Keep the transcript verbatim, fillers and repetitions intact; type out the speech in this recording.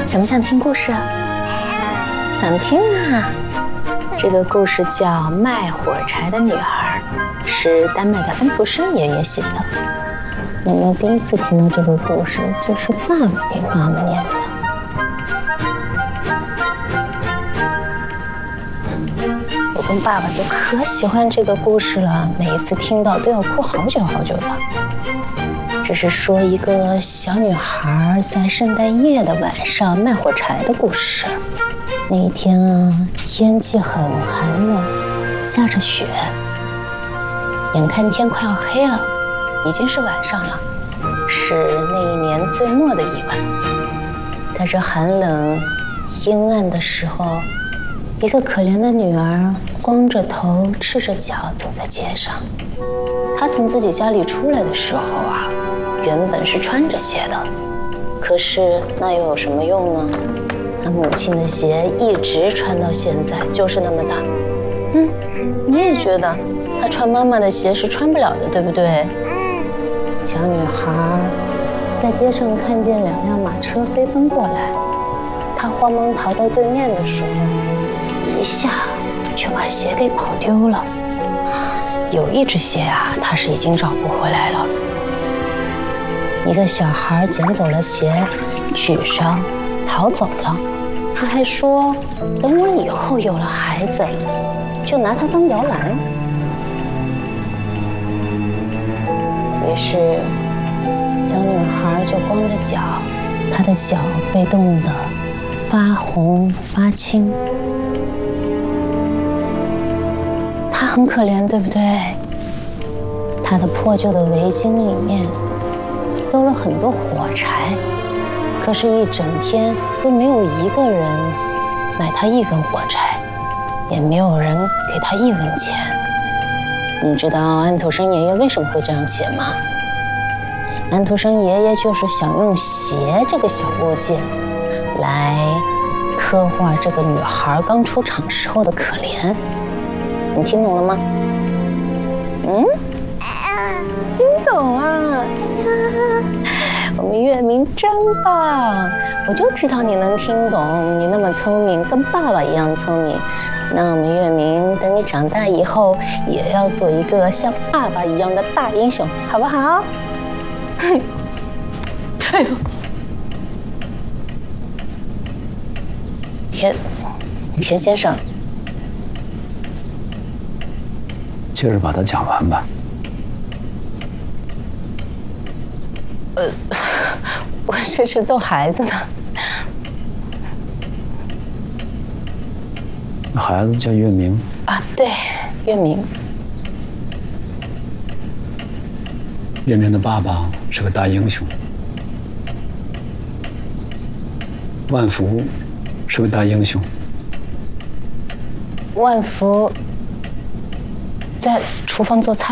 想不想听故事啊？想听啊！这个故事叫《卖火柴的女孩》，是丹麦的安徒生爷爷写的。奶奶第一次听到这个故事，就是爸爸给妈妈念的。我跟爸爸都可喜欢这个故事了，每一次听到都要哭好久好久的。这是说一个小女孩在圣诞夜的晚上卖火柴的故事。那一天啊，天气很寒冷，下着雪，眼看天快要黑了，已经是晚上了，是那一年最末的一晚。在这寒冷阴暗的时候，一个可怜的女儿光着头赤着脚走在街上。她从自己家里出来的时候啊，原本是穿着鞋的，可是那又有什么用呢？她母亲的鞋一直穿到现在，就是那么大。嗯，你也觉得她穿妈妈的鞋是穿不了的，对不对？小女孩在街上看见两辆马车飞奔过来，她慌忙逃到对面的时候，一下就把鞋给跑丢了。有一只鞋啊，她是已经找不回来了。一个小孩捡走了鞋，举上逃走了。他还说，等我以后有了孩子，就拿它当摇篮。于是，小女孩就光着脚，她的脚被冻得发红发青。她很可怜，对不对？她的破旧的围巾里面兜了很多火柴，可是，一整天都没有一个人买她一根火柴，也没有人给她一文钱。你知道安徒生爷爷为什么会这样写吗？安徒生爷爷就是想用鞋这个小物件来刻画这个女孩刚出场时候的可怜。你听懂了吗？嗯，听懂啊！我们月明真棒，我就知道你能听懂，你那么聪明，跟爸爸一样聪明。那我们月明等你长大以后，也要做一个像爸爸一样的大英雄，好不好？哎呦，田田先生， 接着把它讲完吧。 呃，我这是逗孩子呢。 那孩子叫月明啊，对，月明。 月明的爸爸是个大英雄，万福是个大英雄。 万福在厨房做菜。